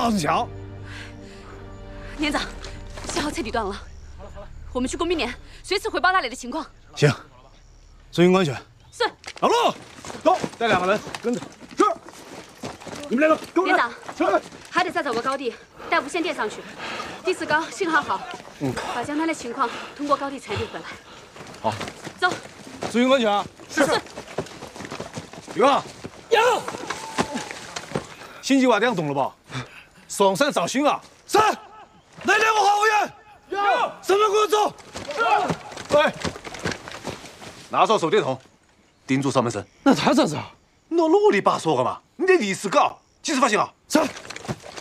好生巧。 连长，信号彻底断了，我们去工兵连，随时汇报那里的情况。 行，注意安全。 是。 老陆，走，带2个人跟着。是。你们2个跟我来。 连长，还得再找个高地带无线电上去。第4高信号好，把江滩的情况通过高地传递回来。 好。 走。 注意安全啊！ 是。 有啊。有。新计划调动了吧？双山找寻啊！是。来2个话务员。有。身份跟我走。是。对。拿着手电筒，盯住上半身。 那他咋子啊？ 我啰里吧嗦的嘛，你得历史稿，及时发现啊！是。